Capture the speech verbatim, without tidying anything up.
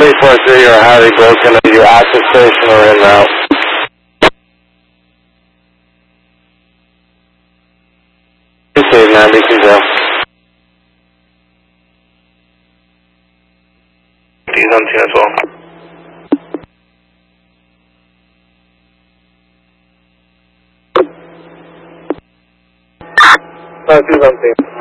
eight four three, you're highly broken at your active station or in route. Receive, man, B Q zero. He's on two as well. Uh, he's on two.